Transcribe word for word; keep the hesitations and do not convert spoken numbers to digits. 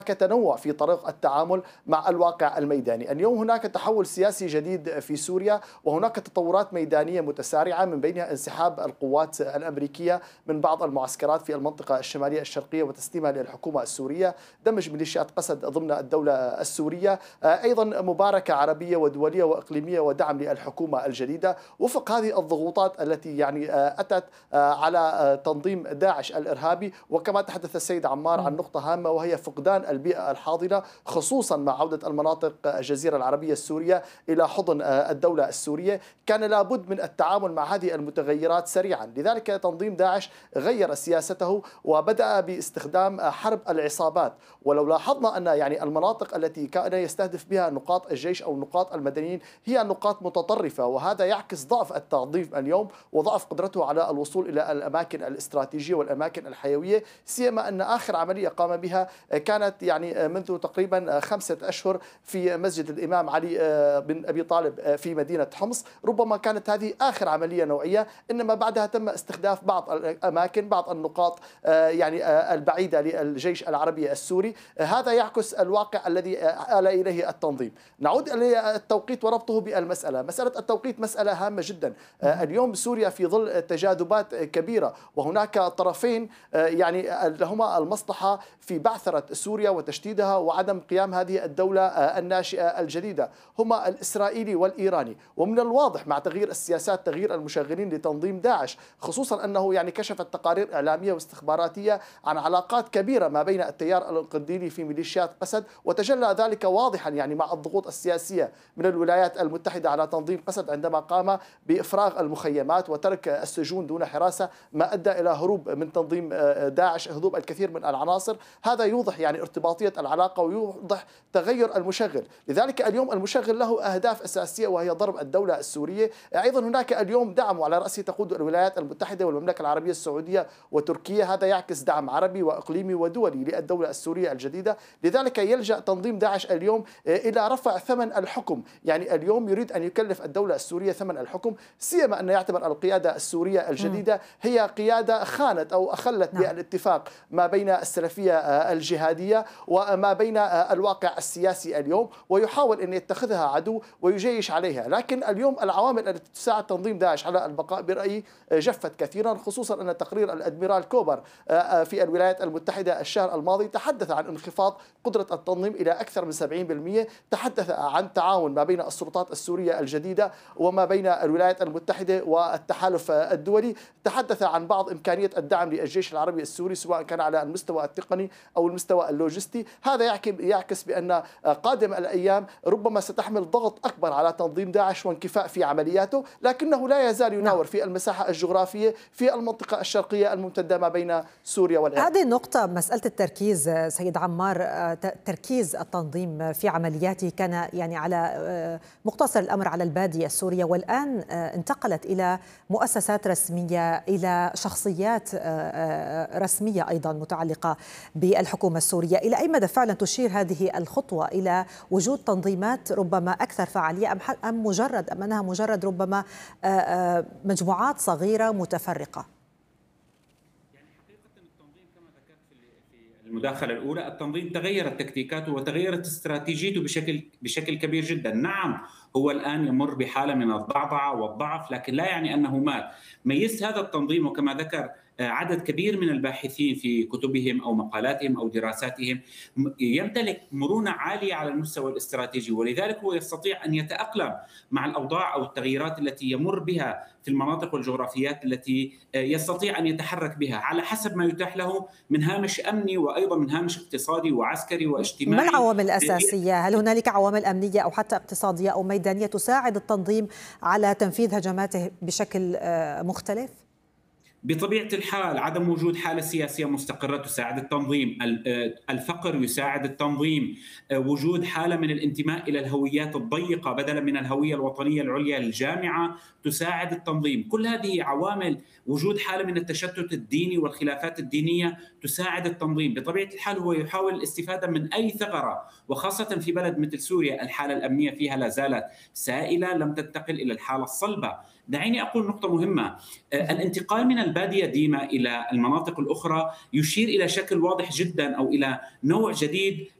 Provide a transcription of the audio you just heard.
تنوع في طرق التعامل مع الواقع الميداني. اليوم هناك تحول سياسي جديد في سوريا، وهناك تطورات ميدانية متسارعة من بينها انسحاب القوات الأمريكية من بعض المعسكرات في المنطقة الشمالية الشرقية وتسليمها للحكومة السورية، دمج ميليشيات قسد ضمن الدولة السورية، أيضا مباركة عربية ودولية وإقليمية ودعم للحكومة الجديدة وفق هذه الضغوطات التي يعني أتت على تنظيم داعش الإرهابي. وكما تحدث السيد عمار عن نقطة هامة وهي فقدان البيئة الحاضنة، خصوصا مع عودة المناطق الجزيرة العربية السورية إلى حضن الدولة السورية، كان لابد من التعامل مع هذه المتغيرات سريعا. لذلك تنظيم داعش غير سياسته وبدأ باستخدام حرب العصابات. ولو لاحظنا أن يعني المناطق التي كان يستهدف بها نقاط الجيش أو نقاط المدنيين هي نقاط متطرفة، وهذا يعكس ضعف التنظيم اليوم وضعف قدرته على الوصول إلى الأماكن الاستراتيجية والأماكن الحيوية، سيما أن آخر عملية قام بها كانت يعني منذ تقريبا خمسة أشهر في مسجد الإمام علي بن أبي طالب في مدينة حمص. ربما كانت هذه آخر عملية نوعية، إنما بعدها تم استهداف بعض الأماكن، بعض النقاط يعني البعيدة للجيش العربي السوري. هذا يعكس الواقع الذي آل إليه التنظيم. نعود إلى التوقيت وربطه بالمسألة. مسألة التوقيت مسألة هامة جدا. اليوم سوريا في ظل تجاذبات كبيرة، وهناك طرفين يعني لهما المصلحة في بعثرة سوريا وتشتيدها وعدم قيام هذه الدولة الناشئة الجديدة، هما الإسرائيلي والإيراني. ومن الواضح مع تغيير السياسات، تغيير المشغلين لتنظيم داعش، خصوصا أنه يعني كشفت تقارير إعلامية واستخباراتية عن علاقات كبيرة ما بين التيار القنديلي في ميليشيات قسد، وتجلى ذلك واضحا يعني مع الضغوط السياسية من الولايات المتحدة على تنظيم قسد عندما قام بإفراغ المخيمات وترك السجون دون حراسة، ما أدى إلى هروب من تنظيم داعش، هروب الكثير من العناصر. هذا يوضح يعني ارتباطية العلاقة ويوضح تغير المشغل. لذلك اليوم المشغل له أهداف أساسية وهي ضرب الدولة السورية. أيضا هناك اليوم دعم، وعلى رأسه تقود الولايات المتحدة والمملكة العربية السعودية وتركيا، هذا يعكس دعم عربي وإقليمي ودولي للدولة السورية الجديدة. لذلك يلجأ تنظيم داعش اليوم إلى رفع ثمن الحكم، يعني اليوم يريد أن يكلف الدولة السورية ثمن الحكم، سيما أن يعتبر القيادة السورية الجديدة هي قيادة خانت أو أخلت بالاتفاق ما بين السلفية الجهادية وما بين الواقع السياسي اليوم، ويحاول أن يتخذها عدو ويجيش عليها. لكن اليوم العوامل التي تساعد تنظيم داعش على البقاء برأيي جفت كثيرا، خصوصا أن تقرير الأدميرال كوبر في الولايات المتحدة الشهر الماضي تحدث عن انخفاض قدرة التنظيم إلى أكثر من سبعين بالمئة، تحدث عن تعاون ما بين السلطات السورية الجديدة وما بين الولايات المتحدة والتحالف الدولي، تحدث عن بعض إمكانية الدعم للجيش العربي السوري سواء كان على المستوى التقني أو المستوى اللوجستي. هذا يعكس بأن قادم الأيام ربما ستحمل ضغط أكبر على تنظيم داعش وانكفاء في عملياته، لكنه لا يزال يناور في المساحة الجغرافية في المنطقة الشرقية الممتدة ما بين سوريا والعراق. هذه النقطة مسألة التركيز سيد عمار، تركيز التنظيم في عملياته كان يعني على مقتصر الأمر على البادية السورية، والآن انتقلت إلى مؤسسات رسمية، إلى شخصيات رسمية أيضا متعلقة بالحكومة السورية. إلى أي مدى فعلا تشير هذه الخطوة إلى وجود تنظيمات ربما أكثر فعالية، أم مجرد أم أنها مجرد ربما مجموعات صغيرة متفرقة؟ المداخلة الأولى، التنظيم تغيرت تكتيكاته وتغيرت استراتيجيته بشكل بشكل كبير جدا. نعم هو الآن يمر بحالة من الضعضعة والضعف، لكن لا يعني أنه مات. ميزت هذا التنظيم وكما ذكر عدد كبير من الباحثين في كتبهم أو مقالاتهم أو دراساتهم يمتلك مرونة عالية على المستوى الاستراتيجي، ولذلك هو يستطيع أن يتأقلم مع الأوضاع أو التغييرات التي يمر بها في المناطق والجغرافيات التي يستطيع أن يتحرك بها على حسب ما يتاح له من هامش أمني وأيضا من هامش اقتصادي وعسكري واجتماعي. ما العوامل الأساسية؟ هل هنالك عوامل أمنية أو حتى اقتصادية أو ميدانية تساعد التنظيم على تنفيذ هجماته بشكل مختلف؟ بطبيعة الحال عدم وجود حالة سياسية مستقرة تساعد التنظيم، الفقر يساعد التنظيم، وجود حالة من الانتماء إلى الهويات الضيقة بدلا من الهوية الوطنية العليا للجامعة تساعد التنظيم. كل هذه عوامل، وجود حالة من التشتت الديني والخلافات الدينية تساعد التنظيم. بطبيعة الحال هو يحاول الاستفادة من أي ثغرة، وخاصة في بلد مثل سوريا الحالة الأمنية فيها لا زالت سائلة، لم تنتقل إلى الحالة الصلبة. دعيني أقول نقطة مهمة. الانتقال من البادية ديما إلى المناطق الأخرى يشير إلى شكل واضح جدا أو إلى نوع جديد